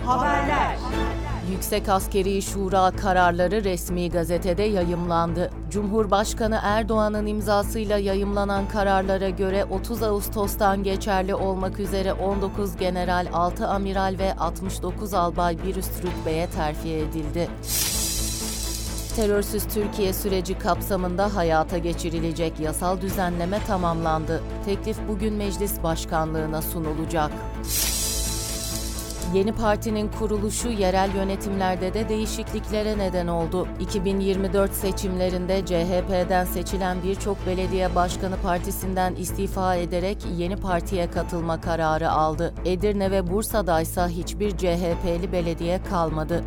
Haberler. Yüksek Askeri Şura kararları resmi gazetede yayımlandı. Cumhurbaşkanı Erdoğan'ın imzasıyla yayımlanan kararlara göre 30 Ağustos'tan geçerli olmak üzere 19 general, 6 amiral ve 69 albay bir üst rütbeye terfi edildi. Terörsüz Türkiye süreci kapsamında hayata geçirilecek yasal düzenleme tamamlandı. Teklif bugün Meclis Başkanlığı'na sunulacak. Yeni partinin kuruluşu yerel yönetimlerde de değişikliklere neden oldu. 2024 seçimlerinde CHP'den seçilen birçok belediye başkanı partisinden istifa ederek yeni partiye katılma kararı aldı. Edirne ve Bursa'da ise hiçbir CHP'li belediye kalmadı.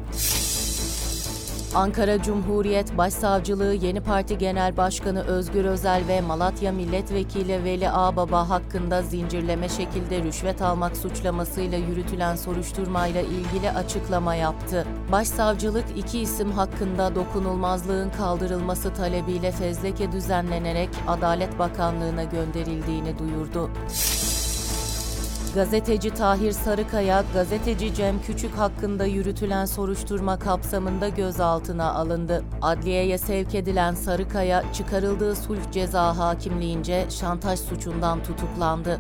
Ankara Cumhuriyet Başsavcılığı Yeni Parti Genel Başkanı Özgür Özel ve Malatya Milletvekili Veli Ağbaba hakkında zincirleme şekilde rüşvet almak suçlamasıyla yürütülen soruşturmayla ilgili açıklama yaptı. Başsavcılık iki isim hakkında dokunulmazlığın kaldırılması talebiyle fezleke düzenlenerek Adalet Bakanlığı'na gönderildiğini duyurdu. Gazeteci Tahir Sarıkaya, gazeteci Cem Küçük hakkında yürütülen soruşturma kapsamında gözaltına alındı. Adliyeye sevk edilen Sarıkaya, çıkarıldığı sulh ceza hakimliğince şantaj suçundan tutuklandı.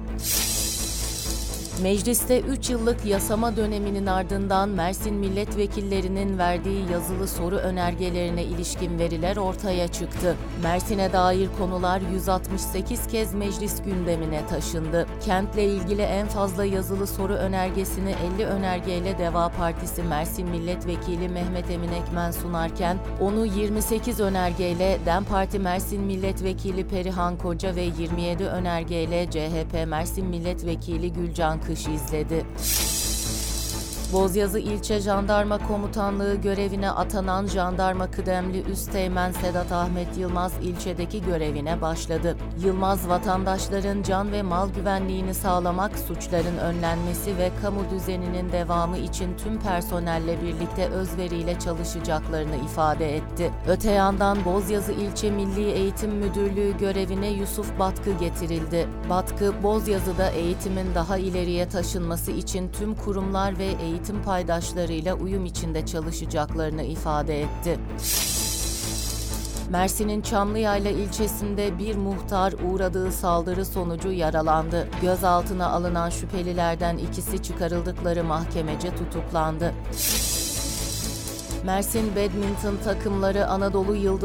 Mecliste 3 yıllık yasama döneminin ardından Mersin milletvekillerinin verdiği yazılı soru önergelerine ilişkin veriler ortaya çıktı. Mersin'e dair konular 168 kez meclis gündemine taşındı. Kentle ilgili en fazla yazılı soru önergesini 50 önergeyle Deva Partisi Mersin Milletvekili Mehmet Emin Ekmen sunarken, onu 28 önergeyle DEM Parti Mersin Milletvekili Perihan Koca ve 27 önergeyle CHP Mersin Milletvekili Gülcan Kış izledi. Bozyazı İlçe Jandarma Komutanlığı görevine atanan Jandarma Kıdemli Üsteğmen Sedat Ahmet Yılmaz ilçedeki görevine başladı. Yılmaz, vatandaşların can ve mal güvenliğini sağlamak, suçların önlenmesi ve kamu düzeninin devamı için tüm personelle birlikte özveriyle çalışacaklarını ifade etti. Öte yandan Bozyazı İlçe Milli Eğitim Müdürlüğü görevine Yusuf Batkı getirildi. Batkı, Bozyazı'da eğitimin daha ileriye taşınması için tüm kurumlar ve eğitim paydaşlarıyla uyum içinde çalışacaklarını ifade etti. Mersin'in Çamlıyayla ilçesinde bir muhtar uğradığı saldırı sonucu yaralandı. Gözaltına alınan şüphelilerden ikisi çıkarıldıkları mahkemece tutuklandı. Mersin Badminton takımları Anadolu Yıldızı